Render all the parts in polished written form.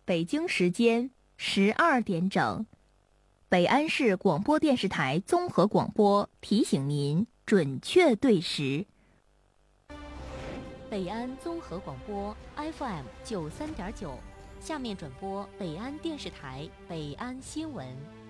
北京时间12点整，北安市广播电视台综合广播提醒您准确对时。 北安综合广播 FM 93.9，下面转播北安电视台北安新闻。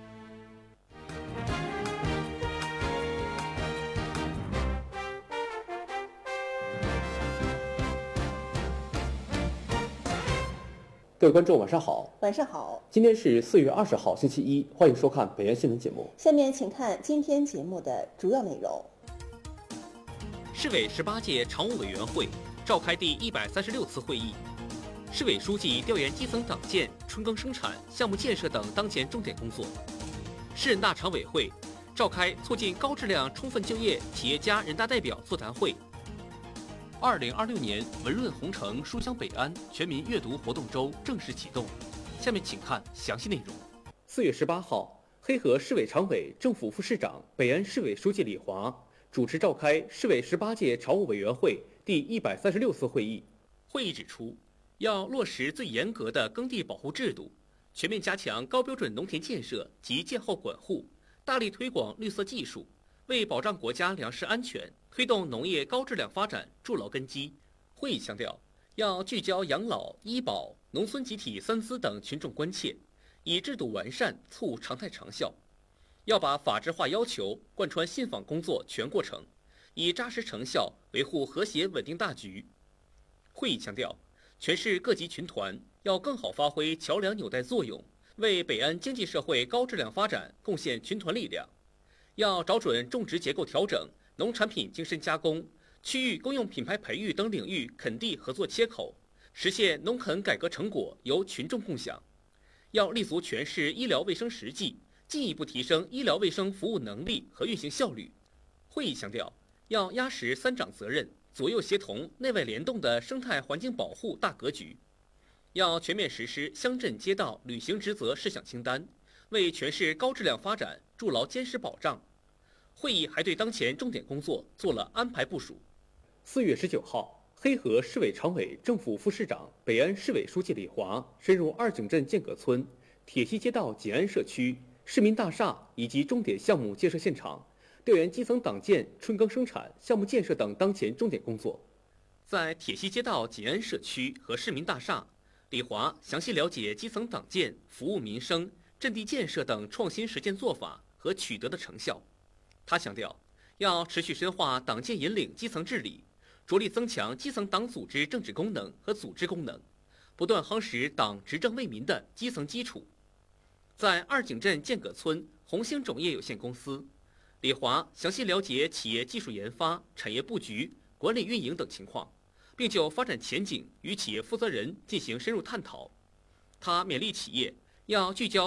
各位观众，晚上好。 晚上好。 今天是4月20号，星期一，欢迎收看北安新闻节目。 下面请看今天节目的主要内容。 市委18届常务委员会召开第136次会议，市委书记调研基层党建、春耕生产、项目建设等当前重点工作。市人大常委会召开促进高质量充分就业企业家人大代表座谈会。2026年文润红城书香北安全民阅读活动周正式启动，下面请看详细内容。 4月18号，黑河市委常委、政府副市长、北安市委书记李华主持召开市委18届常务委员会第136次会议。 会议指出，要落实最严格的耕地保护制度，全面加强高标准农田建设及建后管护，大力推广绿色技术，为保障国家粮食安全、推动农业高质量发展筑牢根基。会议强调，要聚焦养老、医保、农村集体三资等群众关切，以制度完善促常态长效。要把法治化要求贯穿信访工作全过程，以扎实成效维护和谐稳定大局。会议强调，全市各级群团要更好发挥桥梁纽带作用，为北安经济社会高质量发展贡献群团力量。要找准种植结构调整、农产品精深加工、区域公用品牌培育等领域垦地合作切口，实现农垦改革成果由群众共享。要立足全市医疗卫生实际，进一步提升医疗卫生服务能力和运行效率。会议强调，要压实三长责任，左右协同、内外联动的生态环境保护大格局。要全面实施乡镇街道履行职责事项清单，为全市高质量发展筑牢坚实保障。会议还对当前重点工作做了安排部署。 4月19号，黑河市委常委、政府副市长、北安市委书记李华深入二井镇建阁村、铁西街道锦安社区、市民大厦以及重点项目建设现场，调研基层党建、春耕生产、项目建设等当前重点工作。 在铁西街道锦安社区和市民大厦，李华详细了解基层党建、服务民生、阵地建设等创新实践做法和取得的成效。他强调，要持续深化党建引领基层治理，着力增强基层党组织政治功能和组织功能，不断夯实党执政为民的基层基础。在二井镇建阁村红星种业有限公司，李华详细了解企业技术研发、产业布局、管理运营等情况，并就发展前景与企业负责人进行深入探讨。他勉励企业要聚焦